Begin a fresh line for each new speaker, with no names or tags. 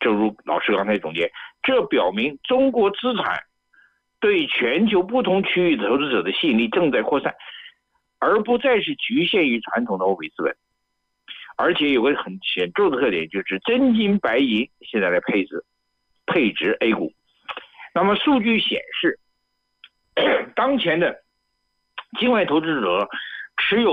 正如老师刚才总结，这表明中国资产对全球不同区域投资者的吸引力正在扩散，而不再是局限于传统的欧美资本。而且有个很显著的特点，就是真金白银现在来配置 A 股。那么数据显示，当前的境外投资者持有